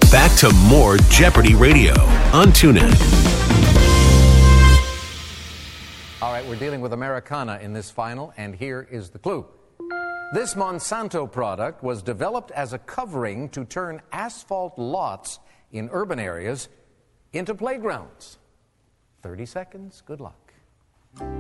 Back to more Jeopardy Radio on TuneIn. All right, we're dealing with Americana in this final, and here is the clue. This Monsanto product was developed as a covering to turn asphalt lots in urban areas into playgrounds. 30 seconds. Good luck.